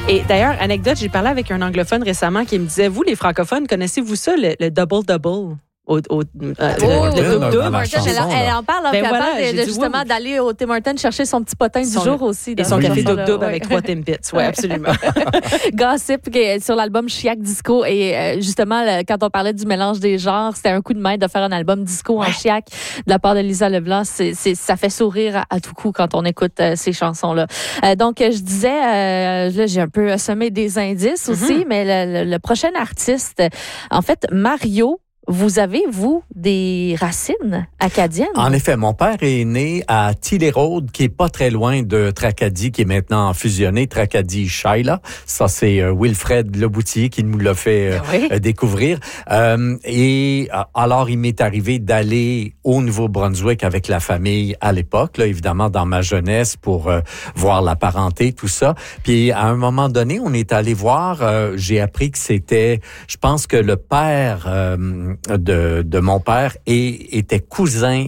Et d'ailleurs, anecdote, j'ai parlé avec un anglophone récemment qui me disait, vous, les francophones, connaissez-vous ça, le double-double? Le double-double. Elle en parle, Ben puis voilà, elle parle justement d'aller au Tim Hortons chercher son petit potin du jour aussi. Et son café double-double avec 3 Timbits. Oui, absolument. Gossip sur l'album Chiac Disco. Et justement, quand on parlait du mélange des genres, c'était un coup de maître de faire un album disco en chiac de la part de Lisa Leblanc. Ça fait sourire à tout coup quand on écoute ces chansons-là. Donc, je disais, là, j'ai un peu semé des indices aussi, mais le prochain artiste, en fait, Mario. Vous avez, vous, des racines acadiennes? En effet, mon père est né à Tillérode, qui est pas très loin de Tracadie, qui est maintenant fusionné, Tracadie-Shaila. Ça, c'est Wilfred Leboutier qui nous l'a fait découvrir. Et alors, il m'est arrivé d'aller au Nouveau-Brunswick avec la famille à l'époque, là, évidemment, dans ma jeunesse, pour voir la parenté, tout ça. Puis, à un moment donné, on est allé voir, j'ai appris que c'était, je pense que le père de mon père était cousin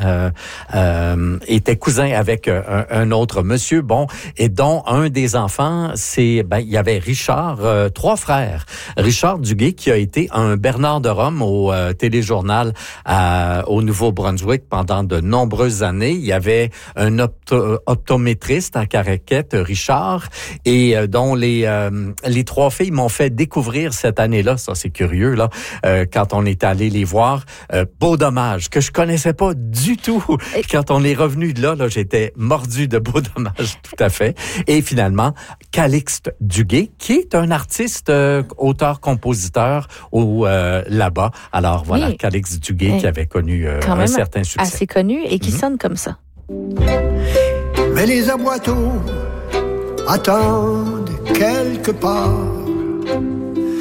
avec un autre monsieur, bon, et dont un des enfants, il y avait Richard, 3 frères. Richard Duguay, qui a été un Bernard de Rome au téléjournal au Nouveau-Brunswick pendant de nombreuses années. Il y avait un optométriste à Caraquette, Richard, et dont les 3 filles m'ont fait découvrir cette année-là, ça c'est curieux, là, quand on est allé les voir, Beau Dommage, que je connaissais pas du tout. Quand on est revenu de là, j'étais mordu de Beau Dommage, tout à fait. Et finalement, Calixte Duguay, qui est un artiste, auteur-compositeur là-bas. Alors voilà, Calixte Duguay qui avait connu un certain succès. Assez connu et qui sonne comme ça. Mais les aboiteaux attendent quelque part